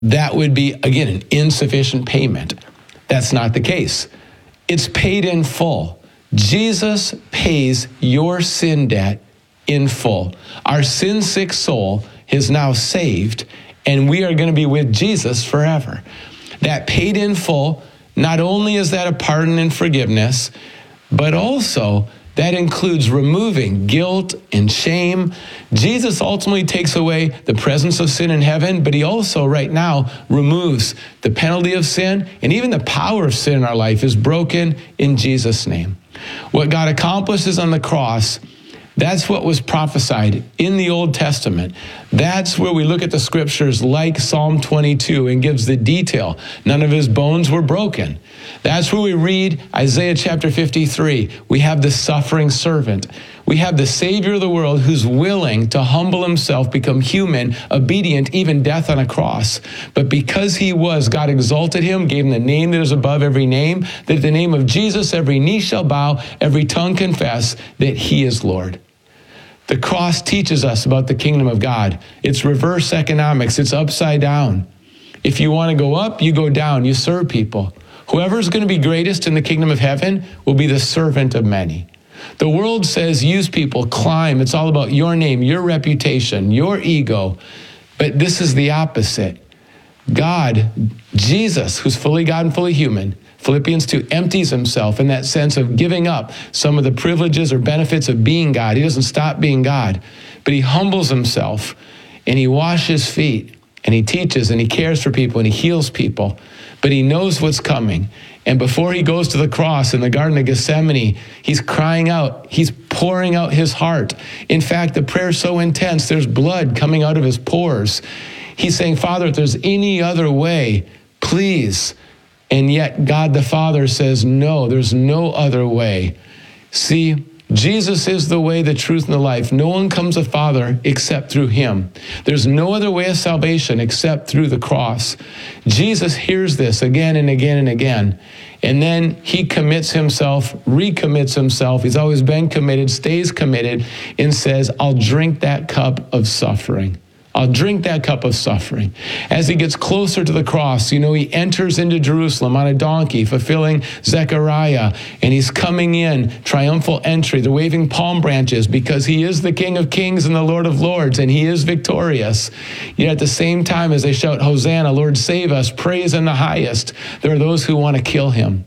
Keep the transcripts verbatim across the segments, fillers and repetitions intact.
that would be, again, an insufficient payment. That's not the case. It's paid in full. Jesus pays your sin debt in full. Our sin-sick soul is now saved, and we are going to be with Jesus forever. That paid in full, not only is that a pardon and forgiveness, but also that includes removing guilt and shame. Jesus ultimately takes away the presence of sin in heaven, but he also right now removes the penalty of sin, and even the power of sin in our life is broken in Jesus' name. What God accomplishes on the cross, that's what was prophesied in the Old Testament. That's where we look at the scriptures like Psalm twenty-two and gives the detail. None of his bones were broken. That's where we read Isaiah chapter fifty-three. We have the suffering servant. We have the Savior of the world who's willing to humble himself, become human, obedient, even death on a cross. But because he was, God exalted him, gave him the name that is above every name, that at the name of Jesus every knee shall bow, every tongue confess that he is Lord. The cross teaches us about the kingdom of God. It's reverse economics. It's upside down. If you want to go up, you go down. You serve people. Whoever's going to be greatest in the kingdom of heaven will be the servant of many. The world says use people, climb. It's all about your name, your reputation, your ego. But this is the opposite. God, Jesus, who's fully God and fully human, Philippians two, empties himself in that sense of giving up some of the privileges or benefits of being God. He doesn't stop being God, but he humbles himself and he washes feet and he teaches and he cares for people and he heals people, but he knows what's coming. And before he goes to the cross in the Garden of Gethsemane, he's crying out, he's pouring out his heart. In fact, the prayer is so intense, there's blood coming out of his pores. He's saying, Father, if there's any other way, please. And yet God the Father says, no, there's no other way. See, Jesus is the way, the truth, and the life. No one comes to the Father except through him. There's no other way of salvation except through the cross. Jesus hears this again and again and again. And then he commits himself, recommits himself. He's always been committed, stays committed, and says, I'll drink that cup of suffering. I'll drink that cup of suffering. As he gets closer to the cross, you know, he enters into Jerusalem on a donkey, fulfilling Zechariah, and he's coming in, triumphal entry, the waving palm branches, because he is the King of Kings and the Lord of Lords, and he is victorious. Yet at the same time, as they shout, Hosanna, Lord, save us, praise in the highest, there are those who want to kill him.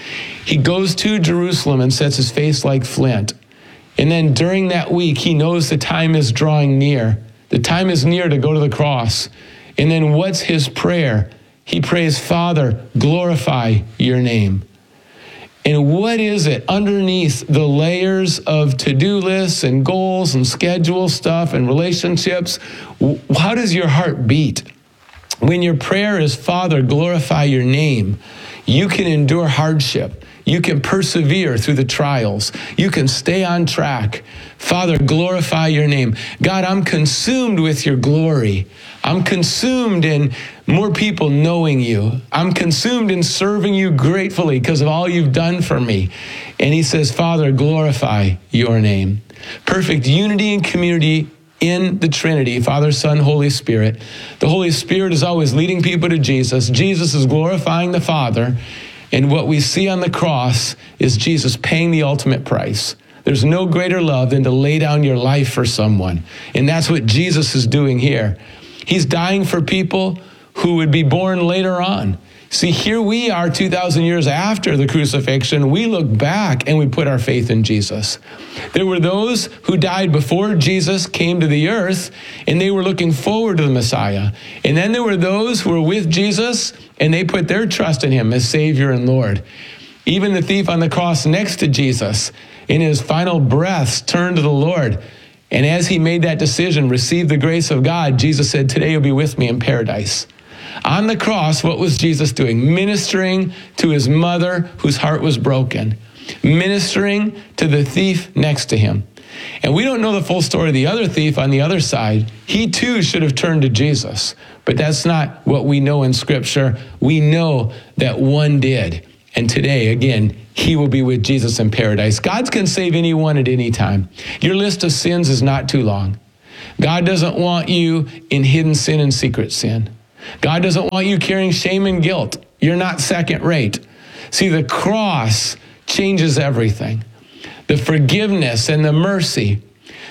He goes to Jerusalem and sets his face like flint. And then during that week, he knows the time is drawing near. The time is near to go to the cross. And then what's his prayer? He prays, Father, glorify your name. And what is it underneath the layers of to-do lists and goals and schedule stuff and relationships? How does your heart beat? When your prayer is, Father, glorify your name, you can endure hardship. You can persevere through the trials. You can stay on track. Father, glorify your name. God, I'm consumed with your glory. I'm consumed in more people knowing you. I'm consumed in serving you gratefully because of all you've done for me. And he says, Father, glorify your name. Perfect unity and community in the Trinity, Father, Son, Holy Spirit. The Holy Spirit is always leading people to Jesus. Jesus is glorifying the Father. And what we see on the cross is Jesus paying the ultimate price. There's no greater love than to lay down your life for someone. And that's what Jesus is doing here. He's dying for people who would be born later on. See, here we are two thousand years after the crucifixion. We look back and we put our faith in Jesus. There were those who died before Jesus came to the earth, and they were looking forward to the Messiah. And then there were those who were with Jesus, and they put their trust in him as Savior and Lord. Even the thief on the cross next to Jesus, in his final breaths, turned to the Lord. And as he made that decision, received the grace of God, Jesus said, today you'll be with me in paradise. On the cross, what was Jesus doing? Ministering to his mother whose heart was broken. Ministering to the thief next to him. And we don't know the full story of the other thief on the other side. He too should have turned to Jesus. But that's not what we know in Scripture. We know that one did. And today, again, he will be with Jesus in paradise. God can save anyone at any time. Your list of sins is not too long. God doesn't want you in hidden sin and secret sin. God doesn't want you carrying shame and guilt. You're not second rate. See, the cross changes everything. The forgiveness and the mercy.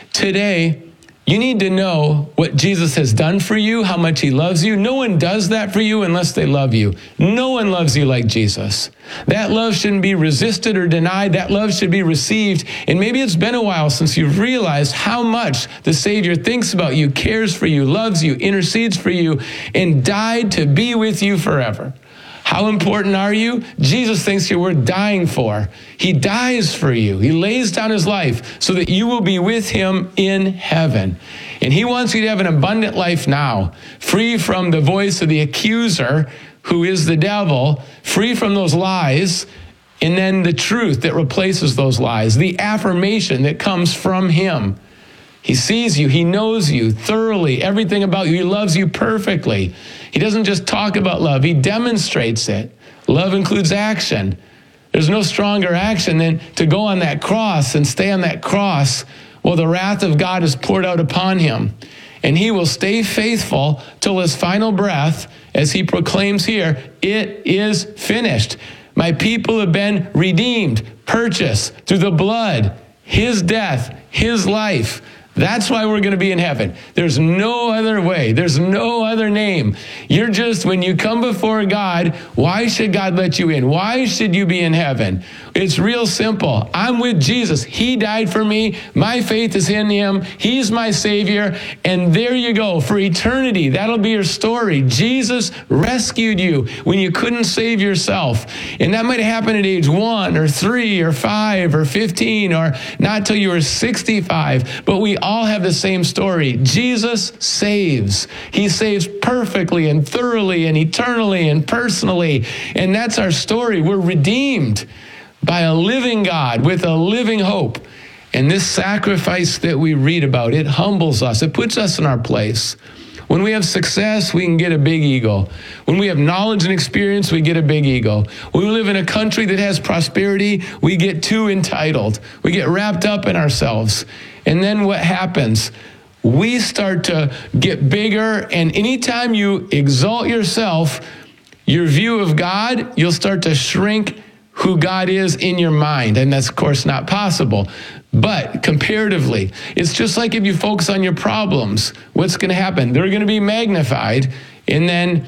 Today, you need to know what Jesus has done for you, how much he loves you. No one does that for you unless they love you. No one loves you like Jesus. That love shouldn't be resisted or denied. That love should be received. And maybe it's been a while since you've realized how much the Savior thinks about you, cares for you, loves you, intercedes for you, and died to be with you forever. How important are you? Jesus thinks you're worth dying for. He dies for you. He lays down his life so that you will be with him in heaven. And he wants you to have an abundant life now, free from the voice of the accuser, who is the devil, free from those lies, and then the truth that replaces those lies, the affirmation that comes from him. He sees you. He knows you thoroughly, everything about you. He loves you perfectly. He doesn't just talk about love. He demonstrates it. Love includes action. There's no stronger action than to go on that cross and stay on that cross while the wrath of God is poured out upon him. And he will stay faithful till his final breath as he proclaims here, it is finished. My people have been redeemed, purchased through the blood, his death, his life. That's why we're going to be in heaven. There's no other way. There's no other name. You're just, when you come before God, why should God let you in? Why should you be in heaven? It's real simple. I'm with Jesus. He died for me. My faith is in him. He's my Savior. And there you go. For eternity, that'll be your story. Jesus rescued you when you couldn't save yourself. And that might happen at age one or three or five or fifteen or not till you were sixty-five. But we all have the same story. Jesus saves. He saves perfectly and thoroughly and eternally and personally. And that's our story. We're redeemed by a living God with a living hope. And this sacrifice that we read about, it humbles us. It puts us in our place. When we have success, we can get a big ego. When we have knowledge and experience, we get a big ego. When we live in a country that has prosperity, we get too entitled. We get wrapped up in ourselves. And then what happens? We start to get bigger, and anytime you exalt yourself, your view of God, you'll start to shrink who God is in your mind. And that's, of course, not possible. But comparatively, it's just like if you focus on your problems, what's going to happen? They're going to be magnified. And then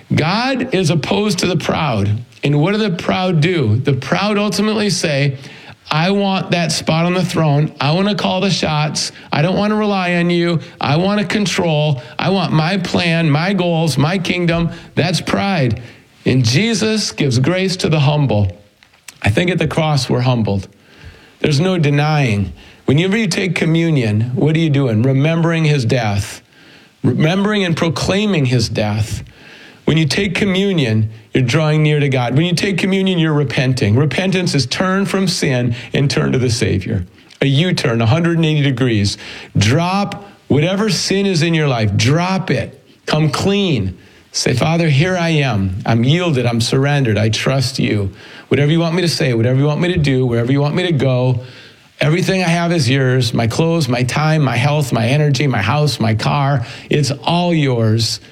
God is opposed to the proud. And what do the proud do? The proud ultimately say, I want that spot on the throne. I want to call the shots. I don't want to rely on you. I want to control. I want my plan, my goals, my kingdom. That's pride. And Jesus gives grace to the humble. I think at the cross we're humbled. There's no denying. Whenever you take communion, what are you doing? Remembering his death. Remembering and proclaiming his death. When you take communion, you're drawing near to God. When you take communion, you're repenting. Repentance is turn from sin and turn to the Savior. A U-turn, one hundred eighty degrees. Drop whatever sin is in your life. Drop it. Come clean. Say, Father, here I am. I'm yielded. I'm surrendered. I trust you. Whatever you want me to say, whatever you want me to do, wherever you want me to go, everything I have is yours. My clothes, my time, my health, my energy, my house, my car. It's all yours.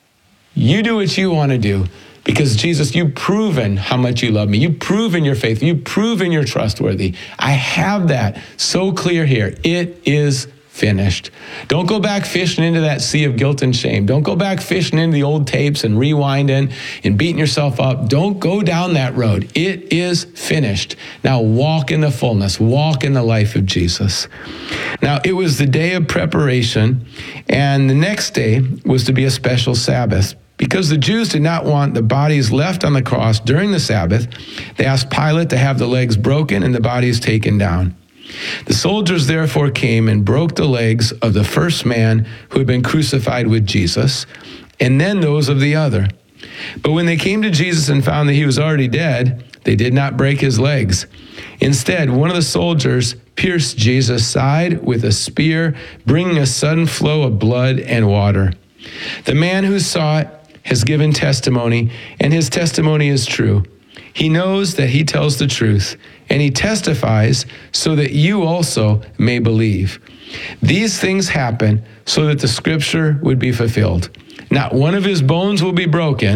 You do what you want to do. Because Jesus, you've proven how much you love me. You've proven your faith. You've proven you're trustworthy. I have that so clear here. It is finished. Don't go back fishing into that sea of guilt and shame. Don't go back fishing into the old tapes and rewinding and beating yourself up. Don't go down that road. It is finished. Now walk in the fullness. Walk in the life of Jesus. Now, it was the day of preparation, and the next day was to be a special Sabbath. Because the Jews did not want the bodies left on the cross during the Sabbath, they asked Pilate to have the legs broken and the bodies taken down. The soldiers therefore came and broke the legs of the first man who had been crucified with Jesus, and then those of the other. But when they came to Jesus and found that he was already dead, they did not break his legs. Instead, one of the soldiers pierced Jesus' side with a spear, bringing a sudden flow of blood and water. The man who saw it has given testimony, and his testimony is true. He knows that he tells the truth, and he testifies so that you also may believe. These things happen so that the scripture would be fulfilled. Not one of his bones will be broken.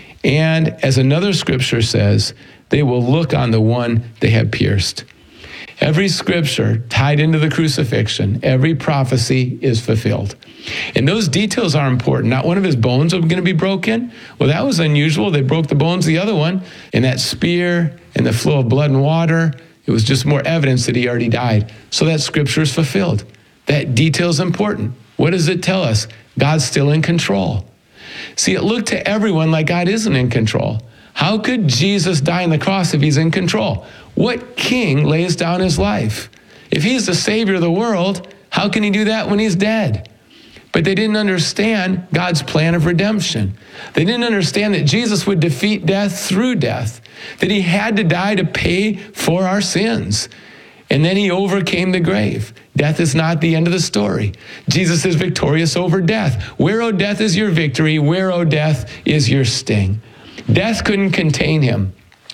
And as another scripture says, they will look on the one they have pierced. Every scripture tied into the crucifixion, every prophecy is fulfilled. And those details are important. Not one of his bones are going to be broken. Well, that was unusual. They broke the bones of the other one. And that spear and the flow of blood and water, it was just more evidence that he already died. So that scripture is fulfilled. That detail is important. What does it tell us? God's still in control. See, it looked to everyone like God isn't in control. How could Jesus die on the cross if he's in control? What king lays down his life? If he's the Savior of the world, how can he do that when he's dead? But they didn't understand God's plan of redemption. They didn't understand that Jesus would defeat death through death, that he had to die to pay for our sins. And then he overcame the grave. Death is not the end of the story. Jesus is victorious over death. Where, O death, is your victory? Where, O death, is your sting? Death couldn't contain him.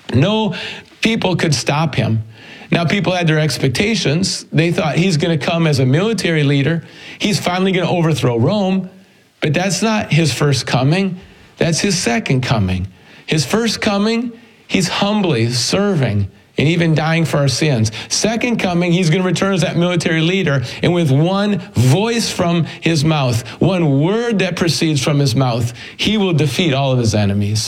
No people could stop him. Now, people had their expectations. They thought he's going to come as a military leader. He's finally going to overthrow Rome. But that's not his first coming. That's his second coming. His first coming, he's humbly serving and even dying for our sins. Second coming, he's going to return as that military leader, and with one voice from his mouth, one word that proceeds from his mouth, he will defeat all of his enemies.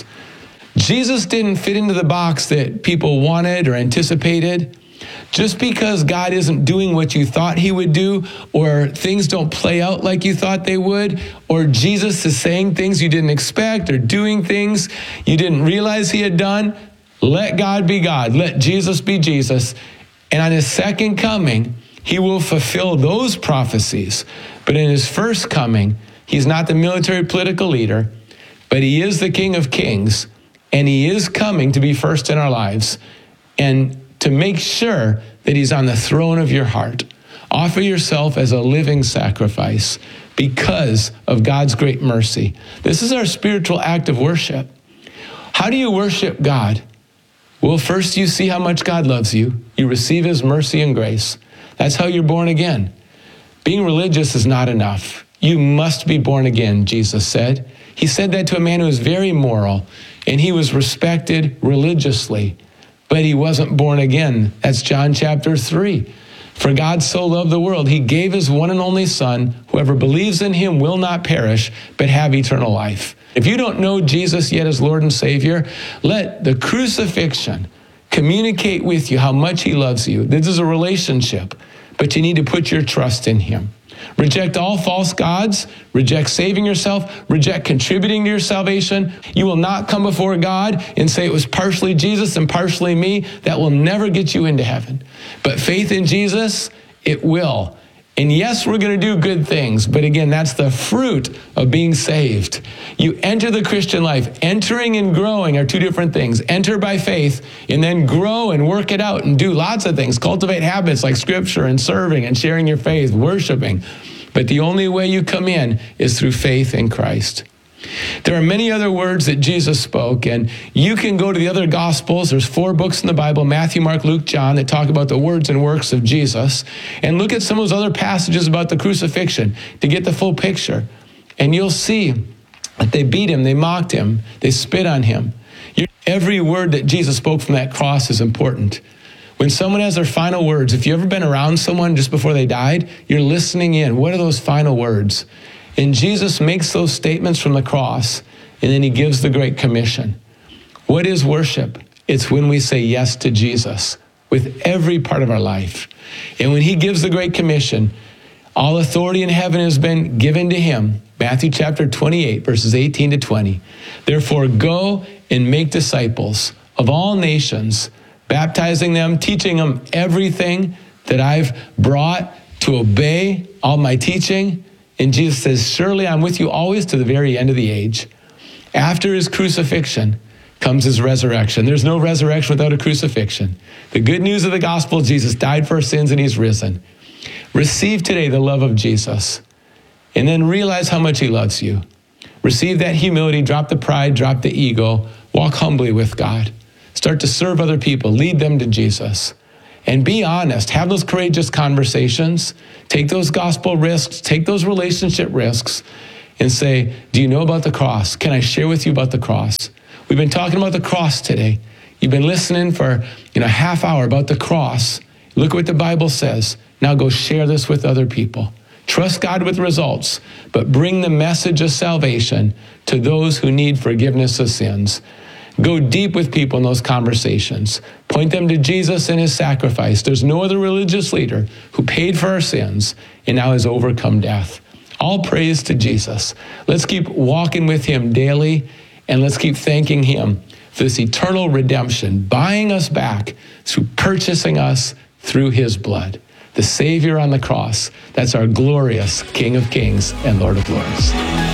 Jesus didn't fit into the box that people wanted or anticipated. Just because God isn't doing what you thought he would do, or things don't play out like you thought they would, or Jesus is saying things you didn't expect or doing things you didn't realize he had done, let God be God. Let Jesus be Jesus. And on his second coming, he will fulfill those prophecies. But in his first coming, he's not the military political leader, but he is the King of Kings. And he is coming to be first in our lives and to make sure that he's on the throne of your heart. Offer yourself as a living sacrifice because of God's great mercy. This is our spiritual act of worship. How do you worship God? Well, first you see how much God loves you. You receive his mercy and grace. That's how you're born again. Being religious is not enough. You must be born again, Jesus said. He said that to a man who was very moral, and he was respected religiously, but he wasn't born again. That's John chapter three. For God so loved the world, he gave his one and only Son. Whoever believes in him will not perish, but have eternal life. If you don't know Jesus yet as Lord and Savior, let the crucifixion communicate with you how much he loves you. This is a relationship, but you need to put your trust in him. Reject all false gods, reject saving yourself, reject contributing to your salvation. You will not come before God and say it was partially Jesus and partially me. That will never get you into heaven. But faith in Jesus, it will. And yes, we're going to do good things, but again, that's the fruit of being saved. You enter the Christian life. Entering and growing are two different things. Enter by faith and then grow and work it out and do lots of things. Cultivate habits like scripture and serving and sharing your faith, worshiping. But the only way you come in is through faith in Christ. There are many other words that Jesus spoke, and you can go to the other Gospels. There's four books in the Bible, Matthew, Mark, Luke, John, that talk about the words and works of Jesus. And look at some of those other passages about the crucifixion to get the full picture. And you'll see that they beat him, they mocked him, they spit on him. Every word that Jesus spoke from that cross is important. When someone has their final words, if you've ever been around someone just before they died, you're listening in. What are those final words? And Jesus makes those statements from the cross, and then he gives the Great Commission. What is worship? It's when we say yes to Jesus with every part of our life. And when he gives the Great Commission, all authority in heaven has been given to him. Matthew chapter twenty-eight, verses eighteen to twenty. Therefore, go and make disciples of all nations, baptizing them, teaching them everything that I've brought to obey all my teaching. And Jesus says, surely I'm with you always to the very end of the age. After his crucifixion comes his resurrection. There's no resurrection without a crucifixion. The good news of the gospel, Jesus died for our sins and he's risen. Receive today the love of Jesus, and then realize how much he loves you. Receive that humility, drop the pride, drop the ego, walk humbly with God. Start to serve other people, lead them to Jesus. And be honest, have those courageous conversations, take those gospel risks, take those relationship risks, and say, do you know about the cross? Can I share with you about the cross? We've been talking about the cross today. You've been listening for, you know, a half hour about the cross. Look what the Bible says. Now go share this with other people. Trust God with results, but bring the message of salvation to those who need forgiveness of sins. Go deep with people in those conversations. Point them to Jesus and his sacrifice. There's no other religious leader who paid for our sins and now has overcome death. All praise to Jesus. Let's keep walking with him daily, and let's keep thanking him for this eternal redemption, buying us back through purchasing us through his blood. The Savior on the cross. That's our glorious King of Kings and Lord of Lords.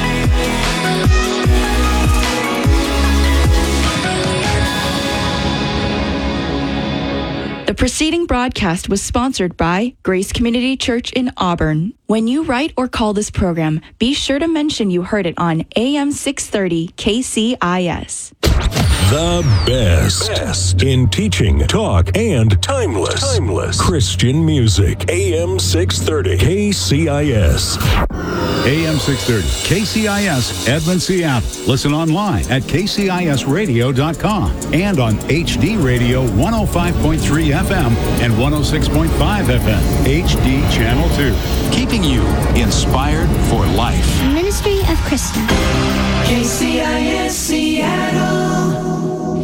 The preceding broadcast was sponsored by Grace Community Church in Auburn. When you write or call this program, be sure to mention you heard it on A M six thirty K C I S. The best. best in teaching, talk, and timeless, timeless Christian music. A M six thirty K C I S. A M six thirty K C I S, Edmond, Seattle. Listen online at k c i s radio dot com and on H D Radio one oh five point three F M and one oh six point five F M, H D Channel two. Keeping you inspired for life. Ministry of Christian. K C I S Seattle.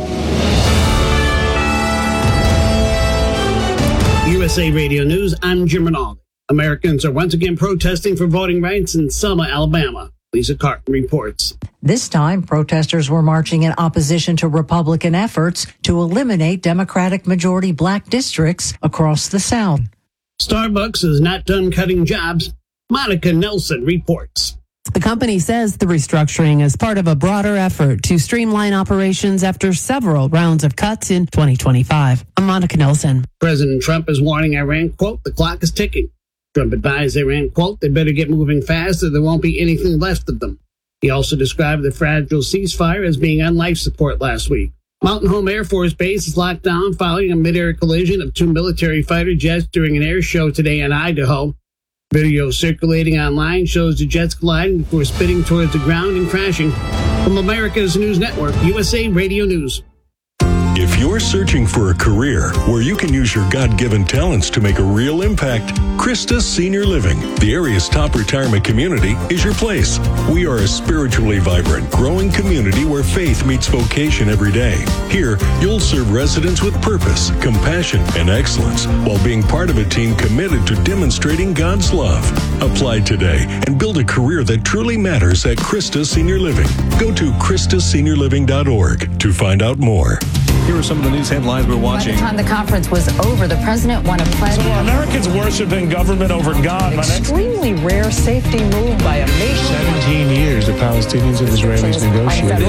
U S A Radio News, I'm Jim Rinaldi. Americans are once again protesting for voting rights in Selma, Alabama. Lisa Carton reports. This time, protesters were marching in opposition to Republican efforts to eliminate Democratic majority black districts across the South. Starbucks is not done cutting jobs. Monica Nelson reports. The company says the restructuring is part of a broader effort to streamline operations after several rounds of cuts in twenty twenty-five. I'm Monica Nelson. President Trump is warning Iran, quote, the clock is ticking. Trump advised Iran, quote, they better get moving fast or there won't be anything left of them. He also described the fragile ceasefire as being on life support last week. Mountain Home Air Force Base is locked down following a mid-air collision of two military fighter jets during an air show today in Idaho. Video circulating online shows the jets colliding before spinning towards the ground and crashing. From America's News Network, U S A Radio News. If you're searching for a career where you can use your God-given talents to make a real impact, Christus Senior Living, the area's top retirement community, is your place. We are a spiritually vibrant, growing community where faith meets vocation every day. Here, you'll serve residents with purpose, compassion, and excellence while being part of a team committed to demonstrating God's love. Apply today and build a career that truly matters at Christus Senior Living. Go to christus senior living dot org to find out more. Here are some of the news headlines we're watching. By the time the conference was over, the president won a pledge. So are Americans worshiping government over God? An extremely rare safety move by a nation. seventeen years the Palestinians and Israelis negotiated.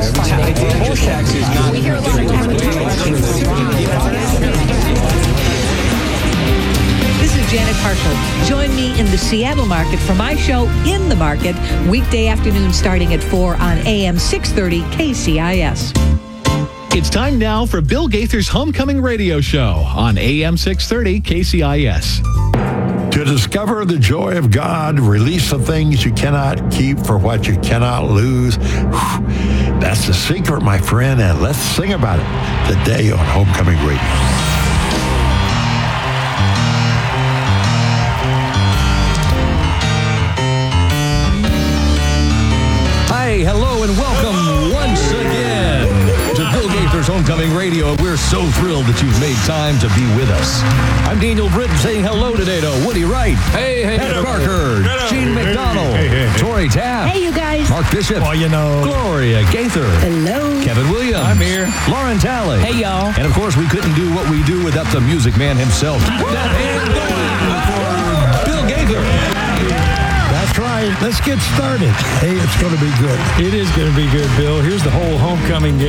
This is Janet Parshall. Join me in the Seattle market for my show, In the Market, weekday afternoon starting at four on A M six thirty K C I S. It's time now for Bill Gaither's Homecoming Radio Show on A M six thirty K C I S. To discover the joy of God, release the things you cannot keep for what you cannot lose. Whew, that's the secret, my friend, and let's sing about it today on Homecoming Radio. Hi, hello, and welcome once again to Bill Gaither's Homecoming Radio. We're so thrilled that you've made time to be with us. I'm Daniel Britton saying hello today to Woody Wright. Hey, hey, Heather Parker, Gene McDonald, hey, hey, hey. Tori Taft. Hey, you guys. Mark Bishop. Oh, you know. Gloria Gaither. Hello. Kevin Williams. I'm here. Lauren Talley. Hey, y'all. And of course, we couldn't do what we do without the music man himself. Keep that hand going for Bill Gaither. That's right. Let's get started. Hey, it's going to be good. It is going to be good, Bill. Here's the whole homecoming game.